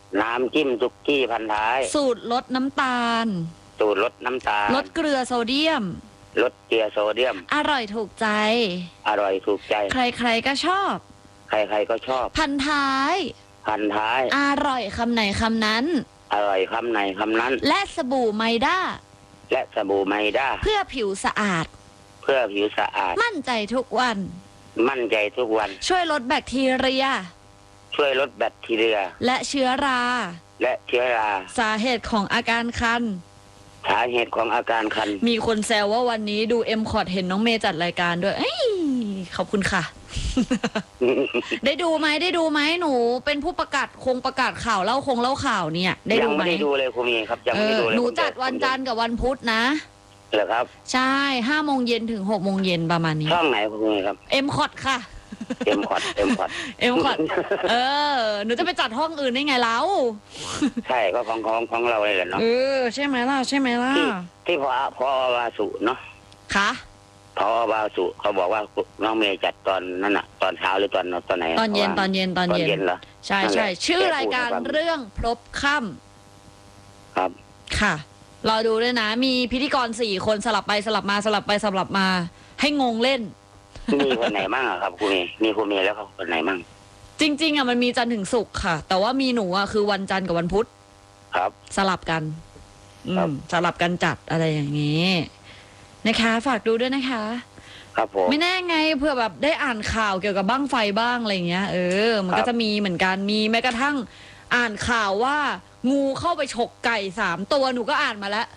น้ำจิ้มสุกี้พันท้ายสูตรลดน้ำตาลสูตรลดน้ำตาลลดเกลือโซเดียมลดเกลือโซเดียมอร่อยถูกใจอร่อยถูกใจใครๆก็ชอบใครๆก็ชอบพันท้ายพันท้ายอร่อยคำไหนคำนั้นอร่อยคำไหนคำนั้นและสบู่ไมด้าและสบู่ไมด้าเพื่อผิวสะอาดเพื่อผิวสะอาดมั่นใจทุกวันมั่นใจทุกวันช่วยลดแบคทีเรียช่วยลดแบคทีเรียและเชื้อราสาเหตุของอาการคันสาเหตุของอาการคันมีคนแซวว่าวันนี้ดูM-Cotเห็นน้องเมย์จัดรายการด้วยขอบคุณค่ะ ได้ดูไหมหนูเป็นผู้ประกาศข่าวเล่าข่าวเนี่ยได้ดูไหมยังไม่ได้ดูเลยคุณมีครับยังไม่ได้ดูเลยหนูจัดวันจันทร์กับวันพุธนะเหรอครับใช่5 โมงเย็นถึง6 โมงเย็นประมาณนี้ช่องไหนคุณมีครับ M-Cot ค่ะ M-Cot หนูจะไปจัดห้องอื่นได้ไงแล้วใช่ก็ของเราเลยแหละเนาะใช่ไหมล่ะที่พอวาสุเนาะค่ะพอวาสุเขาบอกว่าน้องเมย์จัดตอนนั้นอะตอนเช้าหรือตอนไหนตอนเย็นเหรอใช่ชื่อรายการเรื่องพลบค่ำครับค่ะรอดูด้วยนะมีพิธีกร4 คนสลับไปสลับมาให้งงเล่นมีคนไหนมั่งอะครับคุณมีคุณเมย์แล้วเขาคนไหนมั่งจริงๆอะมันมีจันทร์ถึงศุกร์ค่ะแต่ว่ามีหนูอะคือวันจันทร์กับวันพุธครับสลับกันสลับกันจัดอะไรอย่างนี้นะคะฝากดูด้วยนะคะครับผมไม่แน่ไงเผื่อแบบได้อ่านข่าวเกี่ยวกับบั้งไฟบ้างอะไรเงี้ยมันก็จะมีเหมือนกันมีแม้กระทั่งอ่านข่าวว่างูเข้าไปฉกไก่3 ตัวหนูก็อ่านมาแล้ว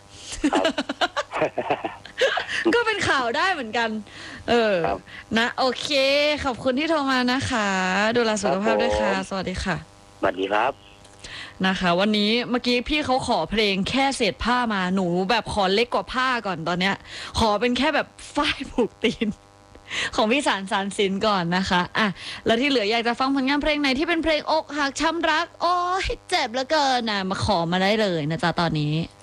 ก็เป็นข่าวได้เหมือนกันนะโอเคขอบคุณที่โทรมานะคะดูแลสุขภาพด้วยค่ะสวัสดีค่ะสวัสดีครับนะคะวันนี้เมื่อกี้พี่เขาขอเพลงแค่เศษผ้ามาหนูแบบขอเล็กกว่าผ้าก่อนตอนเนี้ยขอเป็นแค่แบบฝ้ายผูกตีนของพี่สารสินก่อนนะคะอ่ะแล้วที่เหลืออยากจะฟังผลงานเพลงไหนที่เป็นเพลงอกหักช้ำรักโอ้ยเจ็บเหลือเกินนะมาขอมาได้เลยนะจ๊ะตอนนี้